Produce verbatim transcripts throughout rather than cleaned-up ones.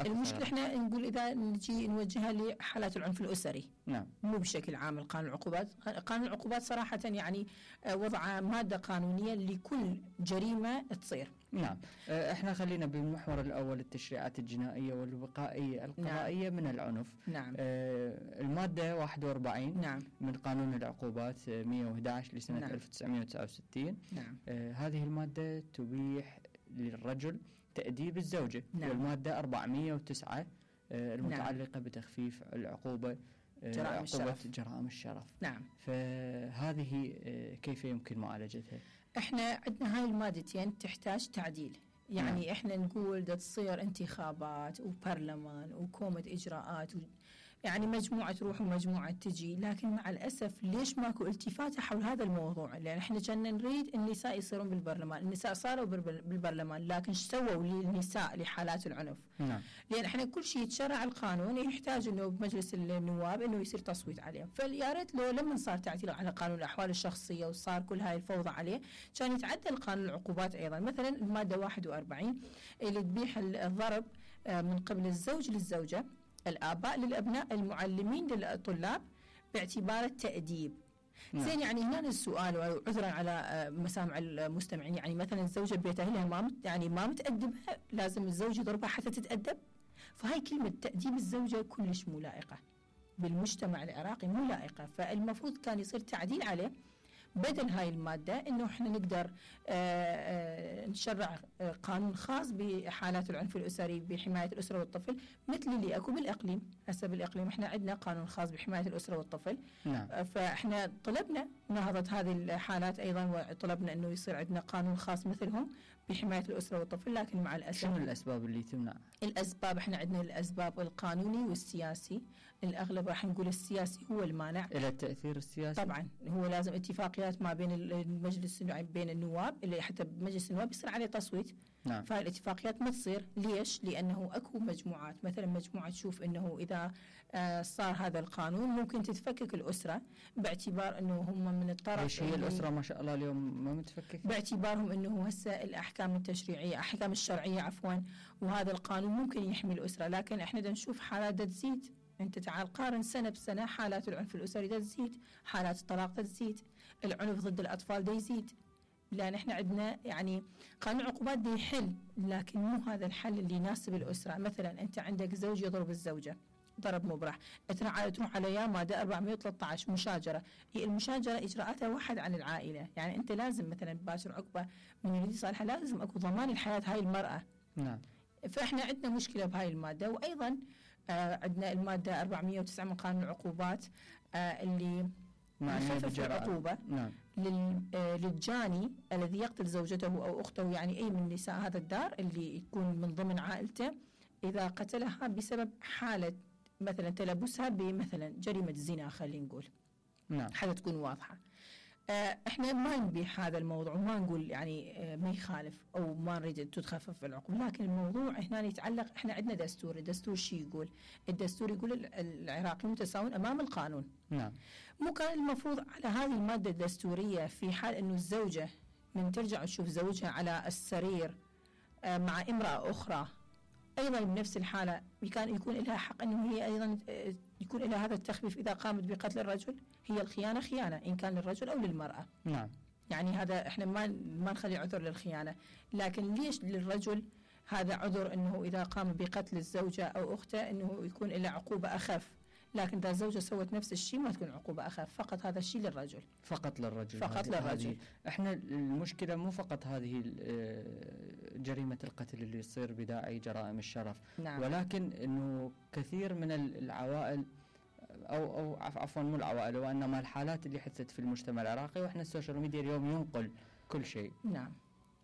المشكلة احنا نقول إذا نجي نوجهها لحالات العنف الأسري، نعم، مو بشكل عام القانون العقوبات. قانون العقوبات صراحة يعني وضع مادة قانونية لكل جريمة تصير. نعم. احنا خلينا بالمحور الأول التشريعات الجنائية والوقائية القضائية نعم. من العنف. نعم. آه المادة واحد وأربعين نعم. من قانون العقوبات مئة وأحد عشر لسنة نعم. ألف وتسعمئة وتسعة وستين. نعم. آه هذه المادة تبيح للرجل تأديب الزوجة. نعم. والمادة أربعمئة وتسعة آه المتعلقة نعم. بتخفيف العقوبة جرائم الشرف. جرائم الشرف. نعم. فهذه كيف يمكن معالجتها؟ احنا عندنا هاي المادتين تحتاج تعديل. يعني نعم. احنا نقول دا تصير انتخابات وبرلمان وكومة اجراءات و يعني مجموعة تروح ومجموعة تجي، لكن مع الأسف ليش ماكو التفاتة حول هذا الموضوع؟ لأن احنا كنا نريد النساء يصيرون بالبرلمان، النساء صاروا بالبرلمان، لكن ايش سووا للنساء لحالات العنف؟ نعم. لأن احنا كل شيء يتشرع القانون يحتاج انه بمجلس النواب انه يصير تصويت عليه، فيا ريت لو لما صار تعديل على قانون الأحوال الشخصية وصار كل هاي الفوضى عليه كان يتعدل قانون العقوبات أيضا. مثلا المادة واحد وأربعين اللي تبيح الضرب من قبل الزوج للزوجة، الآباء للأبناء، المعلمين للطلاب، باعتبار التأديب. نعم. زين، يعني هنا السؤال وعذرا على مسامع المستمعين، يعني مثلا الزوجة ببيتها لها ما يعني ما متأدبها لازم الزوج يضربها حتى تتأدب؟ فهاي كلمة تأديب الزوجة كلش مو لائقة بالمجتمع العراقي، مو لائقة. فالمفروض كان يصير تعديل عليه بدل هاي المادة، إنه إحنا نقدر آآ آآ نشرع قانون خاص بحالات العنف الأسري بحماية الأسرة والطفل، مثل اللي أكو بالإقليم. هسه بالإقليم إحنا عندنا قانون خاص بحماية الأسرة والطفل. نعم. فإحنا طلبنا نهضة هذه الحالات أيضا، وطلبنا إنه يصير عندنا قانون خاص مثلهم بحماية الأسرة والطفل، لكن مع الأسف. شنو الأسباب اللي تمنع؟ الأسباب إحنا عندنا الأسباب القانوني والسياسي، الأغلب راح نقول السياسي هو المانع. إلى التأثير السياسي؟ طبعا هو لازم اتفاقيات ما بين المجلس بين النواب، اللي حتى بمجلس النواب يصير عليه تصويت. نعم. فهاي الاتفاقيات ما تصير. ليش؟ لأنه أكو مجموعات، مثلا مجموعة تشوف أنه إذا آه صار هذا القانون ممكن تتفكك الأسرة، باعتبار أنه هم من الطرف. ايش هي الأسرة ما شاء الله اليوم ما متفككة؟ باعتبارهم أنه هسه الأحكام التشريعية أحكام الشرعية عفوا وهذا القانون ممكن يحمي الأسرة، لكن احنا دا نشوف حالات دا تزيد. انت تعال قارن سنة بسنة، حالات العنف الأسري دا تزيد، حالات الطلاق دا تزيد، العنف ضد الأطفال دا يزيد. لأن احنا عندنا يعني قانون العقوبات دا يحل، لكن مو هذا الحل اللي يناسب الأسرة. مثلا انت عندك زوج يضرب الزوجة ضرب مبرح، تروح على يا مادة أربعمئة وثلاثة عشر مشاجرة. هي المشاجرة إجراءاتها واحد عن العائلة، يعني أنت لازم مثلا باشر عقبة من يريد يصالحها لازم أكو ضمان الحياة هاي المرأة. نعم. فإحنا عندنا مشكلة بهاي المادة. وأيضا آه عندنا المادة أربعمئة وتسعة من قانون العقوبات آه اللي يخفف العقوبة. نعم. آه للجاني الذي يقتل زوجته أو أخته، يعني أي من نساء هذا الدار اللي يكون من ضمن عائلته، إذا قتلها بسبب حالة مثلا تلبسها بمثلا جريمة زنا، خلينا نقول. نعم. حتى تكون واضحة. آه احنا ما نبيح هذا الموضوع وما نقول يعني آه ما يخالف او ما نريد تتخفف العقوبة، لكن الموضوع هنا يتعلق. احنا عندنا دستور، الدستور شي يقول؟ الدستور يقول العراقي متساوون امام القانون. نعم. مو كان المفروض على هذه المادة الدستورية في حال انه الزوجة من ترجع تشوف زوجها على السرير آه مع امرأة اخرى ايضا بنفس الحالة، كان يكون لها حق انه هي ايضا يكون لها هذا التخفيف اذا قامت بقتل الرجل؟ هي الخيانة خيانة ان كان للرجل او للمرأة. نعم. يعني هذا احنا ما ما نخلي عذر للخيانة، لكن ليش للرجل هذا عذر انه اذا قام بقتل الزوجة او اخته انه يكون له عقوبة اخف، لكن إذا الزوجة سوت نفس الشيء ما تكون عقوبة أخف، فقط هذا الشيء للرجل. فقط للرجل. فقط للرجل. احنا المشكلة مو فقط هذه جريمة القتل اللي يصير بداعي جرائم الشرف. نعم. ولكن انه كثير من العوائل او او عفوا مو العوائل وانما الحالات اللي حدثت في المجتمع العراقي، واحنا السوشيال ميديا اليوم ينقل كل شيء. نعم.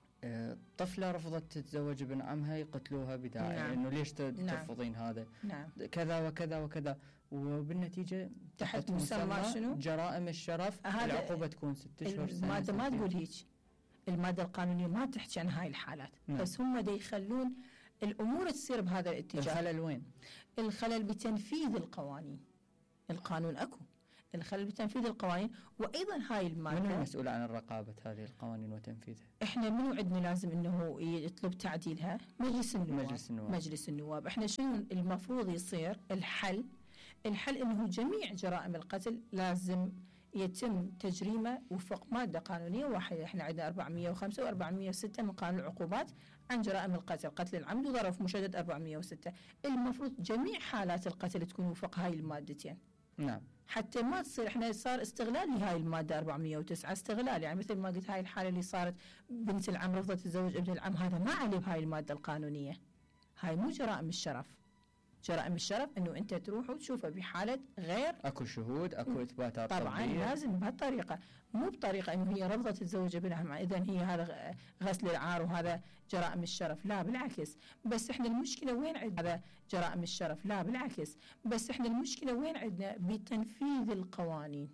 طفلة رفضت تتزوج ابن عمها يقتلوها بداعي. نعم. انه ليش ترفضين؟ نعم. هذا نعم. كذا وكذا وكذا، وبالنتيجة تحت مسمى شنو؟ جرائم الشرف العقوبة تكون ست اشهر. المادة ما تقول هيك، المادة القانونية ما تحكي عن هاي الحالات. نعم. بس هم دا يخلون الامور تصير بهذا الاتجاه. الخلل وين؟ الخلل بتنفيذ القوانين. القانون اكو، الخلل بتنفيذ القوانين. وأيضا هاي المادة من المسؤول عن رقابة هذه القوانين وتنفيذها؟ احنا منو عندنا لازم انه يطلب تعديلها؟ مجلس النواب. مجلس النواب. مجلس النواب. احنا شنو المفروض يصير الحل؟ الحل انه جميع جرائم القتل لازم يتم تجريمه وفق ماده قانونيه واحده. احنا عندنا أربعمية وخمسة وأربعمية وستة من قانون العقوبات عن جرائم القتل، قتل العمد وظرف مشدد أربعمية وستة. المفروض جميع حالات القتل تكون وفق هاي المادتين. نعم. حتى ما تصير احنا صار استغلال لهاي الماده أربعمية وتسعة، استغلال يعني مثل ما قلت هاي الحاله اللي صارت بنت العم رفضت تتزوج ابن العم، هذا ما عليه بهاي الماده القانونيه. هاي مو جرائم الشرف. جرائم الشرف انه انت تروح وتشوفه بحاله غير اكو شهود، اكو اثباتات طبعا طبية. لازم بهالطريقه، مو بطريقه انه هي رفضت تتزوج ابنها اذا هي هذا غسل العار وهذا جرائم الشرف. لا بالعكس، بس احنا المشكله وين عندنا هذا جرائم الشرف؟ لا بالعكس، بس احنا المشكله وين عندنا بتنفيذ القوانين،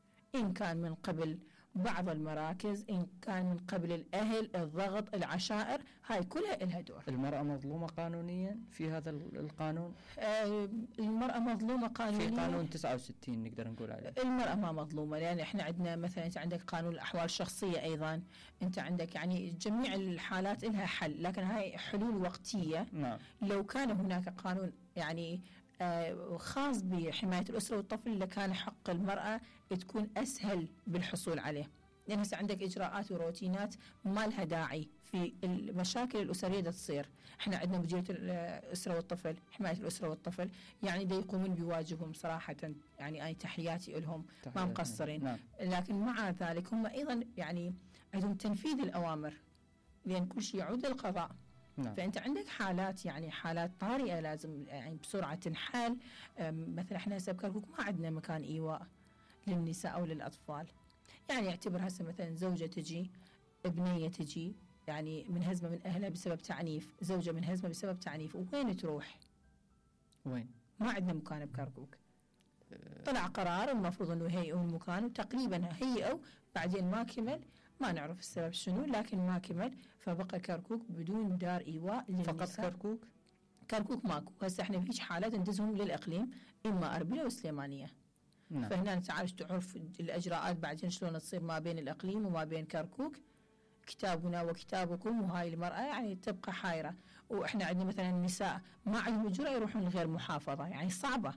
ان كان من قبل بعض المراكز، إن كان من قبل الأهل، الضغط، العشائر، هاي كلها إلها دور. المرأة مظلومة قانونيا في هذا القانون؟ آه المرأة مظلومة قانونيا في قانون تسعة وستين نقدر نقول عليه. المرأة ما مظلومة، لأن إحنا عندنا مثلا أنت عندك قانون الأحوال الشخصية أيضا، أنت عندك يعني جميع الحالات إلها حل، لكن هاي حلول وقتية. نعم. لو كان هناك قانون يعني آه خاص بحماية الأسرة والطفل لكان حق المرأة تكون أسهل بالحصول عليه، لأن هسه عندك إجراءات وروتينات ما لها داعي في المشاكل الأسرية دا تصير. احنا عندنا مديرية الأسرة والطفل، حماية الأسرة والطفل، يعني دا يقومون بواجبهم صراحة، يعني أي تحياتي لهم، ما مقصرين. نعم. لكن مع ذلك هم أيضا يعني عندهم تنفيذ الأوامر، لأن كل شيء يعود للقضاء. نعم. فأنت عندك حالات يعني حالات طارئة لازم يعني بسرعة تنحل. مثلا احنا هسه بكركوك ما عندنا مكان إيواء للنساء أو للأطفال. يعني اعتبر هسه مثلا زوجة تجي، ابنية تجي يعني منهزمة من أهلها بسبب تعنيف، زوجة منهزمة بسبب تعنيف، وين تروح؟ وين؟ ما عندنا مكان بكركوك. طلع قرار المفروض أنه هيئوا المكان، وتقريبا هيئوا بعدين ما كمل، ما نعرف السبب شنو، لكن ما كمل، فبقى كركوك بدون دار إيواء للنساء. فقط كركوك؟ كركوك ماكو. هسه احنا بهيج حالات ندزهم للإقليم، إما أربيل أو سليمانية. نعم. فهنا تعال تعرف الإجراءات بعدين شلون تصير ما بين الإقليم وما بين كركوك. كتابنا وكتابكم، وهاي المرأة يعني تبقى حائرة. وإحنا عندنا مثلا النساء ما عندهم الجرأة يروحون لغير محافظة، يعني صعبة.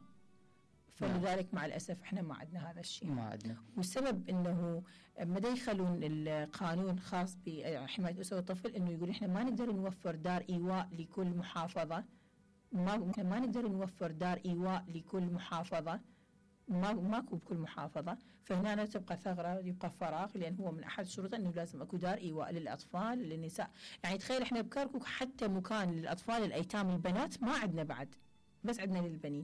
فلذلك مع الأسف إحنا ما عندنا هذا الشيء. ما عندنا. والسبب إنه مدى يخلون القانون خاص بحماية الأسرة والطفل إنه يقول إحنا ما نقدر نوفر دار إيواء لكل محافظة، ما ما نقدر نوفر دار إيواء لكل محافظة، ما ماكو بكل محافظة. فهنا تبقى ثغرة، يبقى فراغ، لأن هو من أحد شروطه إنه لازم أكو دار إيواء للأطفال للنساء. يعني تخيل إحنا بكركوك حتى مكان للأطفال الأيتام البنات ما عندنا بعد، بس عندنا للبنين.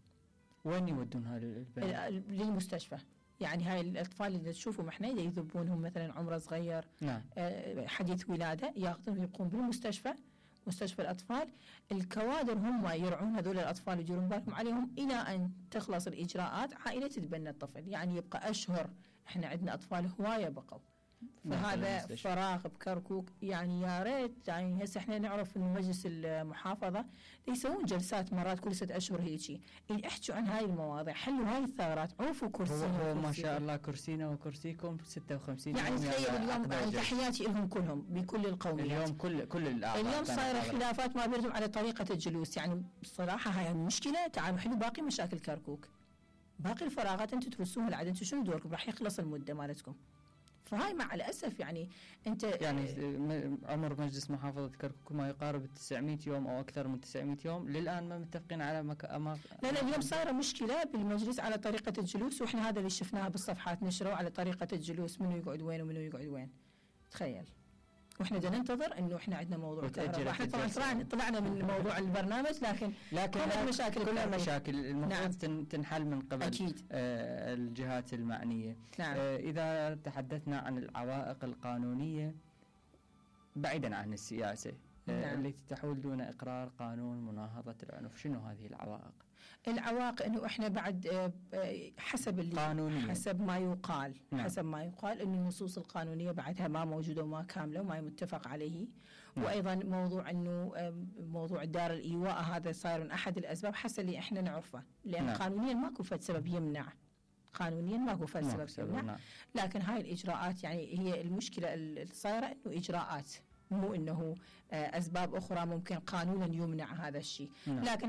وين يودون هاي البنات؟ للمستشفى. يعني هاي الأطفال اللي تشوفهم إحنا يذبونهم مثلا عمره صغير، نعم. آه حديث ولادة، ياخذون يبقون بالمستشفى، مستشفى الأطفال. الكوادر هم يرعون هذول الأطفال ويجرون بالهم عليهم إلى أن تخلص الإجراءات، عائلة تتبنى الطفل. يعني يبقى أشهر. إحنا عندنا أطفال هواية بقوا. فهذا فراغ بكركوك. يعني يا ريت يعني هسه احنا نعرف ان مجلس المحافظه يسوون جلسات مرات كل ست اشهر هيجي يحكوا عن هاي المواضيع، حلوا هاي الثغرات، عوفوا كرسينا. هو ما شاء الله كرسينا وكرسيكم ستة وخمسين يعني تخيل اليوم يعني تحياتي لهم كلهم بكل القوميات. اليوم كل كل الاعضاء اليوم صايره خلافات ما بينهم على طريقه الجلوس. يعني بصراحه هاي المشكله. تعالوا حلوا باقي مشاكل كركوك، باقي الفراغات انتم ترسوها لعد. انتم شنو دوركم؟ راح يخلص المده مالتكم. فهاي مع الأسف يعني أنت يعني عمر مجلس محافظة كركوك ما يقارب تسعمية يوم أو أكثر من تسعمية يوم، للآن ما متفقين على مك... أما لا لا اليوم صايرة مشكلة بالمجلس على طريقة الجلوس، وإحنا هذا اللي شفناه بالصفحات نشروا على طريقة الجلوس، منو يقعد وين ومنو يقعد وين. تخيل. واحنا بدنا ننتظر انه احنا عندنا موضوع كهرباء. احنا طبعا طلعنا طلعنا من موضوع البرنامج، لكن لكن كل المشاكل كل المشاكل المفروض نعم. تنحل من قبل أكيد. آه الجهات المعنيه. نعم. آه اذا تحدثنا عن العوائق القانونيه بعيدا عن السياسه آه نعم. التي تحول دون اقرار قانون مناهضه العنف، شنو هذه العوائق؟ العوائق انه احنا بعد حسب اللي قانونية. حسب ما يقال نعم. حسب ما يقال انه النصوص القانونيه بعدها ما موجوده وما كامله وما متفق عليه. نعم. وايضا موضوع انه موضوع دار الايواء هذا صار من احد الاسباب حسب اللي احنا نعرفه، لان نعم. قانونيا ماكو فد سبب يمنع قانونيا ماكو فد سبب تمنع، نعم. لكن هاي الإجراءات يعني هي المشكلة اللي صايرة إنه إجراءات، مو إنه أسباب أخرى ممكن قانونا يمنع هذا الشيء. نعم. لكن